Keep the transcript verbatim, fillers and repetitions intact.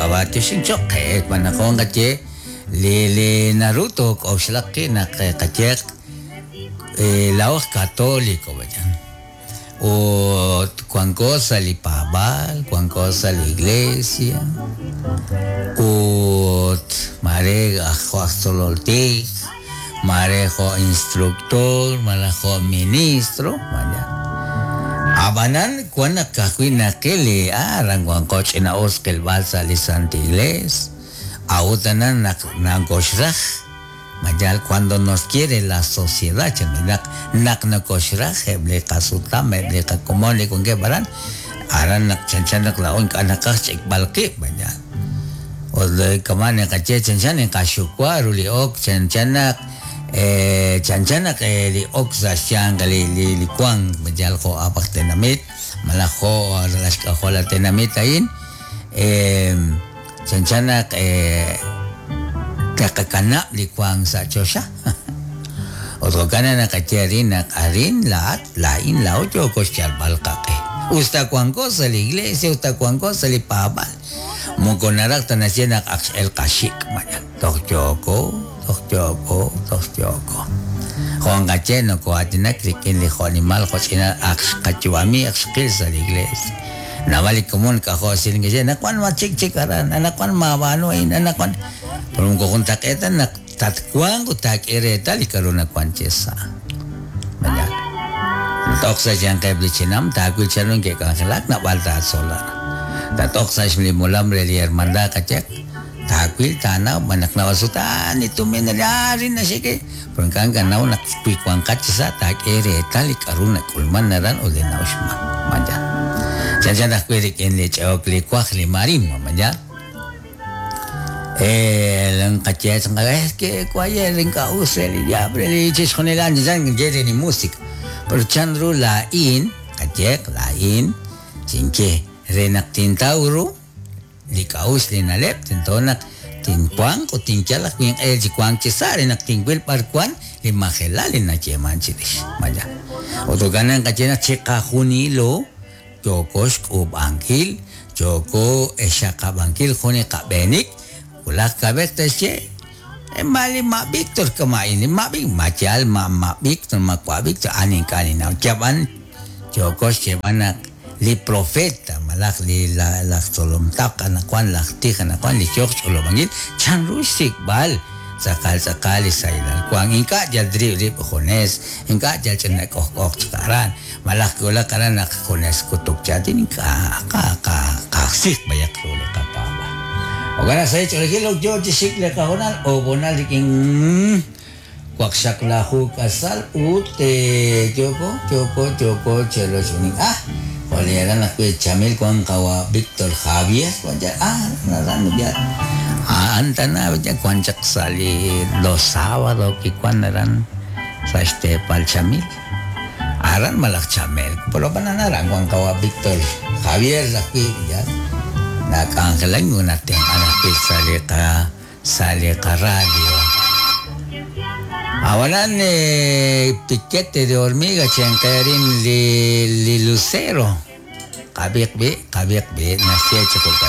kabatyo sing choke panakong kache le Naruto o shlaki na kachek laos católico vayan o cuan cosa li pabal cuan cosa la iglesia o mare ajoastololtik marejo instructor marejo ministro vayan abanan cuan kakuina kele arang cuan coche na oskel balsa li santa iglesia autanan nak nagoshrah Mayal cuando nos quiere la sociedad, nak nak nakoshrah, heble kasuta, heble kakomole con que baran, aran nak chanchanak laon kanakah cek balki banyak. Oleh kemana kace chanchanak kasukwa ruli ok chanchanak eh chanchanak eh li ok zasyang kali li li kuang mayal ko apak tenamit, malah ko ralas kahola tenamit ain eh chanchanak eh kakakanak di kuang sa chosya. Otro kana na kacherin na karin lahat lain lao chokos charbal kake. Usta kuang ko sa iglesia, usta kuang ko sa lipabal. Mungko narak tanasya nak el kashik manyan. Tok choko, tok choko, tok choko. Kuang kache no ko atina krikin li animal ko sina aks kachuami aks kil sa iglesia. Nawalik kumun ka ko siling kasi nakwan machik chikaran, nakwan mawano in, nakwan Pero kung kontak eta nak tatkuang ko tak ereta li karon na kwanchesa. Banyak. Tok sa jang kay blichinam takul chanon ke kangelak na balta solar. Tatok sa mulam reli hermanda kacek. Takul tanah manak na wasutan itu menari na sike. Pero kang kanaw nak kuang kachesa tak ereta li karon na kulman naran ule na usma. Banyak. Jangan nak kuirik en le chok li kwak li marim banyak. Eh, lang kacet sang es que cuaye rinca usel ya breli chis con el año ya ngere ni música. Pero chandru la in, kacek la in, sinke renak tintauru, li kaus li nalep tintonak tinpuang ko tinchalak yung el si kuang cesare nak tingwil parkuan li magelali na cheman chidis. Maya. Oto ganan kacena cheka junilo, jokos kubangkil, joko esaka bangkil jone kabenik, Ulah kabek tesye, mali mak Victor kemain, mak Victor macal mak mak Victor mak kuat Victor aning kali now. Jaban jokos jaban li profeta malak li la la solom tak anak kuan lah tik anak kuan li jok solom angin chan rusik bal sakal sakali sailan kuang ingka jadri li kones ingka jal cenak kok kok sekarang malak kula karena nak kones kutuk jadi ingka ka ka kasih banyak kula kapal. Ogana saya cakap log jo cisik le kahonal o bonal diking kwaksak lahu kasal ute joko joko joko celo suning ah oleh nak kue Jamil kuang kawa Victor Javier kuanja ah naran biar ah antana baca kuancak sali dosawa do kikuan naran sa Stepal Jamil aran malak Jamil pero pananaran kuang kawa Victor Javier zakui ya nakangkalang mo natin anakit salika salika radio. Awalan eh, piquete de hormiga chancarin li, li lucero. Kabik bi, kabik bi, nasya chakot